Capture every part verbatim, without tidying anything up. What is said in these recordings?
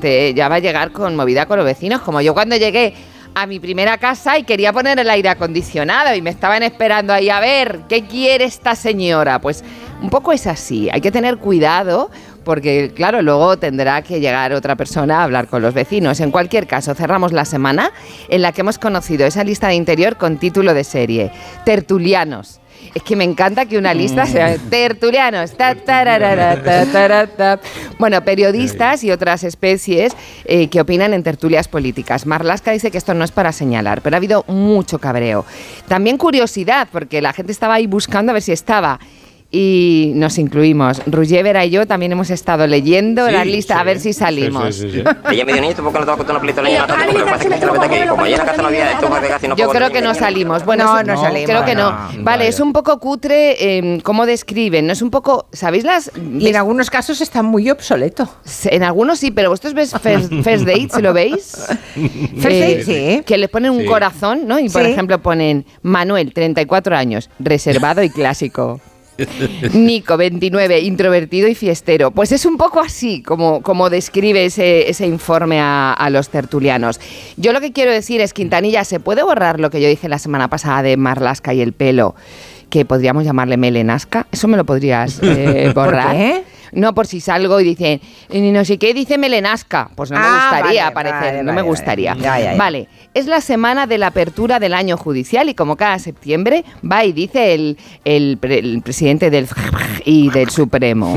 este ya va a llegar con movida con los vecinos, como yo cuando llegué a mi primera casa y quería poner el aire acondicionado y me estaban esperando ahí a ver qué quiere esta señora. Pues un poco es así, hay que tener cuidado porque, claro, luego tendrá que llegar otra persona a hablar con los vecinos. En cualquier caso, cerramos la semana en la que hemos conocido esa lista de interior con título de serie, Tertulianos. Es que me encanta que una lista sea tertulianos. Ta, tararara, ta, ta, ta. Bueno, periodistas y otras especies eh, que opinan en tertulias políticas. Marlaska dice que esto no es para señalar, pero ha habido mucho cabreo. También curiosidad, porque la gente estaba ahí buscando a ver si estaba. Y nos incluimos. Ruggiero y yo también hemos estado leyendo sí, la lista sí, a ver si salimos. Sí, sí, sí, sí. Ella me dijo, niño, ¿por qué no te vas a contar una película leña? Como allá en la casa no había esto, casi no yo creo que no salimos. Bueno, no, no salimos. Creo que no. no. Vale, vaya. Es un poco cutre eh, cómo describen. No es un poco, ¿sabéis las? Y en algunos casos está muy obsoleto. En algunos sí, pero vosotros ves First, first Dates, ¿lo veis? First eh, Dates, sí. Que les ponen un sí. corazón, ¿no? Y por sí. ejemplo ponen Manuel, treinta y cuatro años, reservado y clásico. Nico, veintinueve, introvertido y fiestero. Pues es un poco así como, como describe ese, ese informe a, a los tertulianos. Yo lo que quiero decir es, Quintanilla, ¿se puede borrar lo que yo dije la semana pasada de Marlaska y el pelo? Que podríamos llamarle melenasca. ¿Eso me lo podrías eh, borrar? ¿Por qué? No, por si salgo y dicen, no sé qué, dice melenasca. Pues no ah, me gustaría vale, aparecer, vale, no vale, me gustaría. Vale, ya, ya, ya. Vale, es la semana de la apertura del año judicial y como cada septiembre va y dice el, el, el presidente del y del Supremo.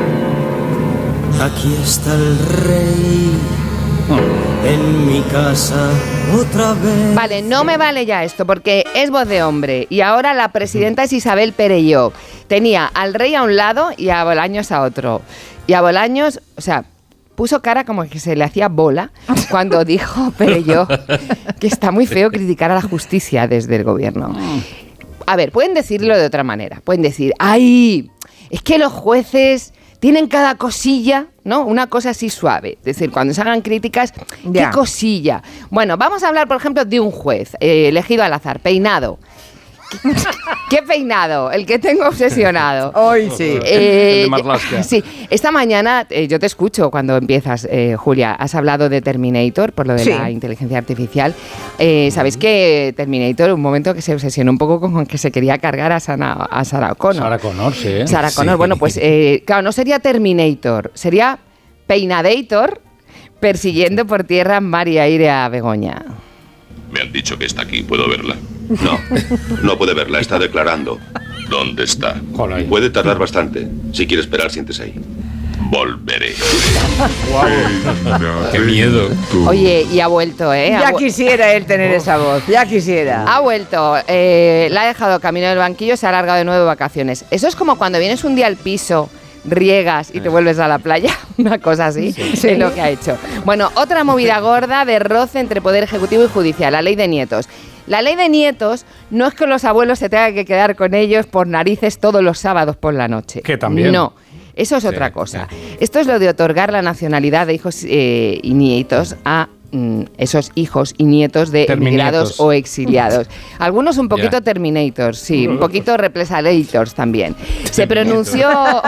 Aquí está el rey. En mi casa otra vez. Vale, no me vale ya esto porque es voz de hombre y ahora la presidenta es Isabel Perelló. Tenía al rey a un lado y a Bolaños a otro. Y a Bolaños, o sea, puso cara como que se le hacía bola cuando dijo Perelló que está muy feo criticar a la justicia desde el gobierno. A ver, pueden decirlo de otra manera. Pueden decir, ¡ay! Es que los jueces tienen cada cosilla, ¿no? Una cosa así suave. Es decir, cuando se hagan críticas, ya. ¿Qué cosilla? Bueno, vamos a hablar, por ejemplo, de un juez eh, elegido al azar, Peinado. ¿Qué peinado? El que tengo obsesionado. Hoy sí. Eh, el de Marlaska. Sí. Esta mañana, eh, yo te escucho cuando empiezas, eh, Julia. Has hablado de Terminator, por lo de sí. la inteligencia artificial. Eh, ¿Sabéis que Terminator, un momento que se obsesionó un poco con que se quería cargar a, Sana, a Sarah Connor? Sarah Connor, sí. Sarah Connor, sí. Bueno, pues, eh, claro, no sería Terminator, sería Peinadator persiguiendo por tierra, mar y aire a Begoña. Me han dicho que está aquí. ¿Puedo verla? No, no puede verla. Está declarando. ¿Dónde está? Joder. Puede tardar bastante. Si quiere esperar, siéntese ahí. Volveré. Wow. ¡Qué miedo! Oye, y ha vuelto, ¿eh? Ya quisiera él tener oh. esa voz. Ya quisiera. Ha vuelto. Eh, la ha dejado camino del banquillo, se ha alargado de nuevo de vacaciones. Eso es como cuando vienes un día al piso, riegas y te vuelves a la playa, una cosa así, sí, sí. Es lo que ha hecho. Bueno, otra movida gorda de roce entre Poder Ejecutivo y Judicial, la ley de nietos. La ley de nietos no es que los abuelos se tengan que quedar con ellos por narices todos los sábados por la noche. Que también. No, eso es sí, otra cosa. Sí. Esto es lo de otorgar la nacionalidad de hijos eh, y nietos a esos hijos y nietos de emigrados o exiliados. Algunos un poquito yeah. Terminators, sí, un poquito Represalators también. Se pronunció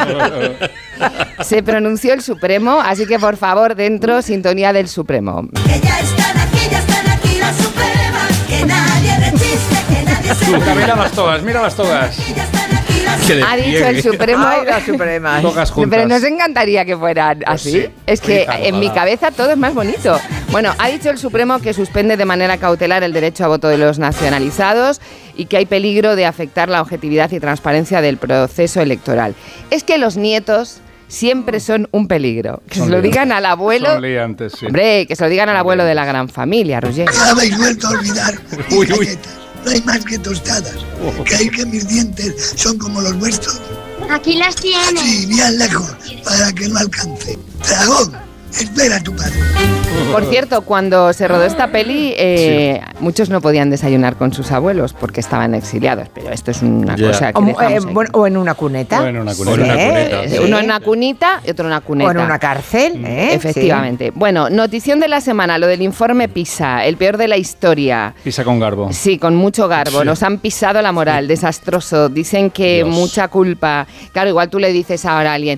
se pronunció el Supremo, así que por favor, dentro, sintonía del Supremo. Que ya están aquí, ya están aquí las Supremas, que nadie resiste, que nadie se mueve. Mira las togas, mira las togas. Ha dicho el Supremo. Ay, las Supremas. Pero nos encantaría que fueran así. Pues sí. Es que en mi cabeza todo es más bonito. Bueno, ha dicho el Supremo que suspende de manera cautelar el derecho a voto de los nacionalizados y que hay peligro de afectar la objetividad y transparencia del proceso electoral. Es que los nietos siempre son un peligro. Que son se lo digan al abuelo. Son liantes, sí. Hombre, que se lo digan al abuelo de la gran familia, Roger. Ya habéis vuelto a olvidar. Uy, uy. No hay más que tostadas. Oh. ¿Creéis que mis dientes son como los vuestros? Aquí las tienes. Sí, bien lejos, para que no alcance. Dragón, espera a tu padre. Por cierto, cuando se rodó esta peli, eh, sí. muchos no podían desayunar con sus abuelos porque estaban exiliados, pero esto es una yeah. cosa que o, eh, bueno, o en una cuneta. O en una cuneta. ¿Sí? Una cuneta. Sí. Uno en una cunita y otro en una cuneta. O en una cárcel. ¿eh? Efectivamente. Sí. Bueno, notición de la semana, lo del informe PISA, el peor de la historia. PISA con garbo. Sí, con mucho garbo. Sí. Nos han pisado la moral, sí. desastroso. Dicen que Dios. mucha culpa. Claro, igual tú le dices ahora a alguien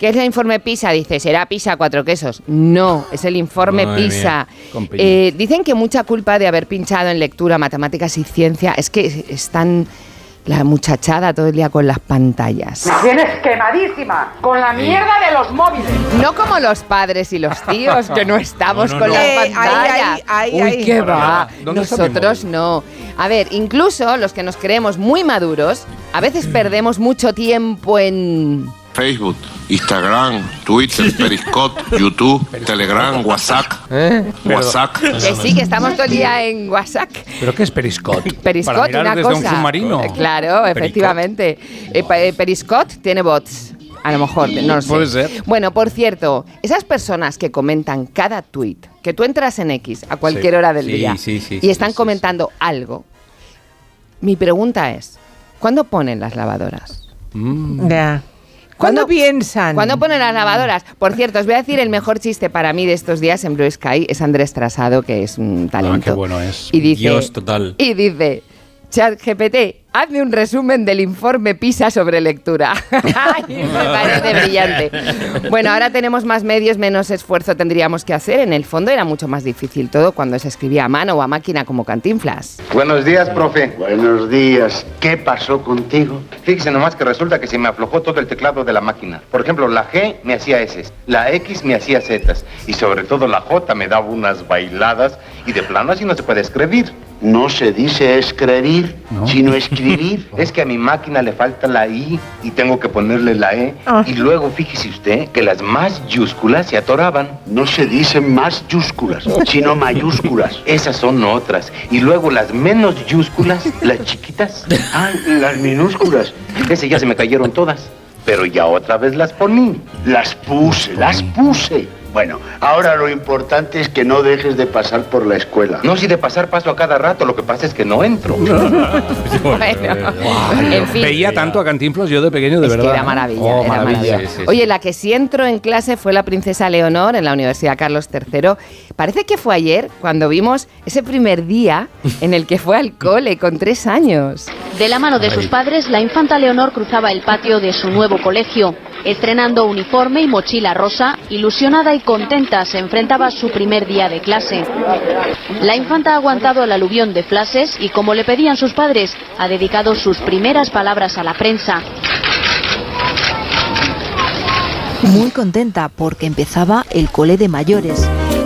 ¿Qué es el informe PISA? Dice, será PISA cuatro quesos. No, es el informe Madre PISA. mía, con piña. Eh, dicen que mucha culpa de haber pinchado en lectura, matemáticas y ciencia es que están la muchachada todo el día con las pantallas. Me tienes quemadísima con la mierda de los móviles. No como los padres y los tíos, que no estamos No, no, con no. las Eh, ahí, pantallas. ahí, ahí, Uy, ahí. qué Para va. nada. ¿Dónde está mi Nosotros móvil? no. A ver, incluso los que nos creemos muy maduros, a veces perdemos mucho tiempo en... Facebook, Instagram, Twitter, Periscope, YouTube, Telegram, WhatsApp. WhatsApp. Que sí, que estamos todo el día en WhatsApp. ¿Pero qué es Periscope? Periscope, Para mirar una desde cosa. un submarino. Eh, Claro, efectivamente. Eh, pa- eh, Periscope tiene bots. A lo mejor, no lo sé. Puede ser. Bueno, por cierto, esas personas que comentan cada tweet, que tú entras en X a cualquier Sí, hora del sí, día sí, sí, y sí, están sí, comentando algo, mi pregunta es, ¿cuándo ponen las lavadoras? Mm. Ya. ¿Cuándo piensan? ¿Cuándo ponen las lavadoras? Por cierto, os voy a decir el mejor chiste para mí de estos días en Blue Sky, es Andrés Trasado, que es un talento. Ah, qué bueno es. Y dice, Dios total. Y dice, ChatGPT, hazme un resumen del informe PISA sobre lectura. Ay, me parece brillante. Bueno, ahora tenemos más medios, menos esfuerzo tendríamos que hacer. En el fondo era mucho más difícil todo cuando se escribía a mano o a máquina como Cantinflas. Buenos días, profe. Buenos días. ¿Qué pasó contigo? Fíjese nomás que resulta que se me aflojó todo el teclado de la máquina. Por ejemplo, la G me hacía S, la X me hacía Z y sobre todo la J me daba unas bailadas y de plano así no se puede escribir. No se dice escribir, ¿No? sino escribir. Es que a mi máquina le falta la I y tengo que ponerle la E. Ah. Y luego fíjese usted que las mayúsculas se atoraban. No se dicen mayúsculas, sino mayúsculas. Esas son otras. Y luego las menosúsculas, las chiquitas. Ah, las minúsculas. Ese ya se me cayeron todas. Pero ya otra vez las poní. Las puse, las puse. Bueno, ahora lo importante es que no dejes de pasar por la escuela. No, si de pasar paso a cada rato, lo que pasa es que no entro. Bueno, en fin. Veía tanto a Cantinflas yo de pequeño, de Es verdad. que era maravilla, Oh, era maravilla. maravilla. Sí, sí, sí. Oye, la que sí entró en clase fue la princesa Leonor en la Universidad Carlos tercero. Parece que fue ayer cuando vimos ese primer día en el que fue al cole con tres años. De la mano de sus padres, la infanta Leonor cruzaba el patio de su nuevo colegio. Estrenando uniforme y mochila rosa, ilusionada y contenta se enfrentaba a su primer día de clase. La infanta ha aguantado el aluvión de flashes y, como le pedían sus padres, ha dedicado sus primeras palabras a la prensa. Muy contenta porque empezaba el cole de mayores.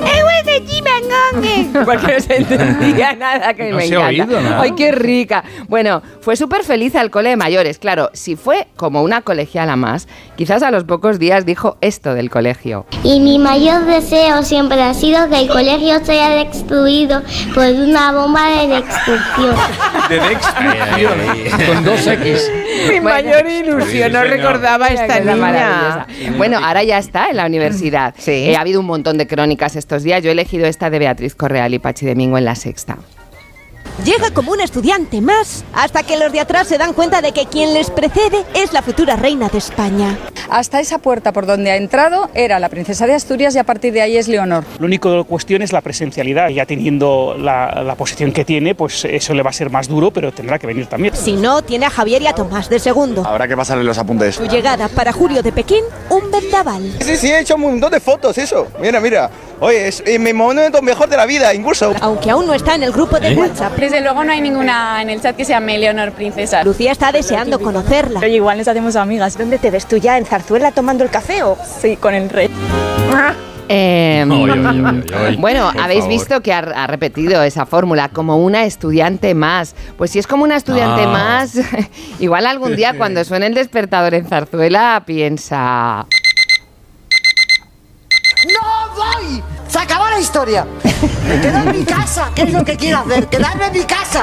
Porque no se entendía nada, que No me se ha encanta. oído nada. Ay, qué rica. Bueno, fue súper feliz al cole de mayores. Claro, si fue como una colegiala más, quizás a los pocos días dijo esto del colegio. Y mi mayor deseo siempre ha sido que el colegio sea destruido por una bomba de destrucción. De destrucción. Con dos X. Mi mayor ilusión, no Sí, señor. recordaba a esta Qué cosa niña. maravillosa. Bueno, ahora ya está en la universidad. Sí. Eh, ha habido un montón de crónicas estos días. Yo he elegido esta de Beatriz Correal y Pachi Domingo en La Sexta. Llega como un estudiante más, hasta que los de atrás se dan cuenta de que quien les precede es la futura reina de España. Hasta esa puerta por donde ha entrado era la princesa de Asturias y a partir de ahí es Leonor. Lo único cuestión es la presencialidad. Ya teniendo la, la posición que tiene, pues eso le va a ser más duro, pero tendrá que venir también. Si no, tiene a Javier y a Tomás de segundo. Habrá que pasarle los apuntes. Su llegada para Julio de Pekín, un vendaval. Sí, sí, he hecho un montón de fotos, eso. Mira, mira. Oye, es eh, mi momento mejor de la vida, incluso. Aunque aún no está en el grupo de WhatsApp. Desde luego no hay ninguna en el chat que se llame Leonor Princesa. Lucía está deseando conocerla. Oye, igual nos hacemos amigas. ¿Dónde te ves tú ya? ¿En Zarzuela tomando el café o...? Sí, con el rey. Eh, Oy, oy, oy, oy, oy. Bueno, Por habéis favor. visto que ha, ha repetido esa fórmula, como una estudiante más. Pues si es como una estudiante Ah. más, igual algún día cuando suene el despertador en Zarzuela piensa... ¡No voy! ¡Se acabó la historia! ¡Me quedo en mi casa! ¿Qué es lo que quiero hacer? ¡Quedarme en mi casa!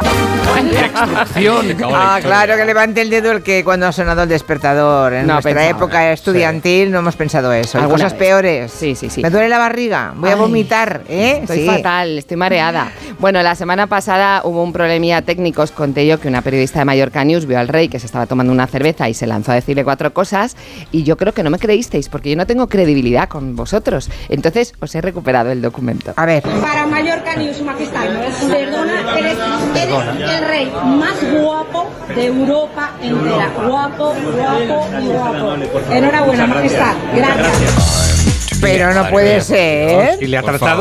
Ah, claro, que levante el dedo el que cuando ha sonado el despertador. En No nuestra pensaba. época estudiantil no hemos pensado eso. Hay ¿Alguna cosas vez? peores. Sí, sí, sí. Me duele la barriga, voy a Ay, vomitar, ¿eh? Estoy Sí. fatal, estoy mareada. Bueno, la semana pasada hubo un problemilla técnico. Os conté yo que una periodista de Mallorca News vio al rey que se estaba tomando una cerveza y se lanzó a decirle cuatro cosas y yo creo que no me creísteis porque yo no tengo credibilidad con vosotros. Entonces Entonces os he recuperado el documento. A ver. Para Mallorca ni su majestad, perdona, eres, eres el rey más guapo de Europa entera. Guapo, guapo y guapo. Enhorabuena, majestad. Gracias. Pero no puede ser. Y le ha tratado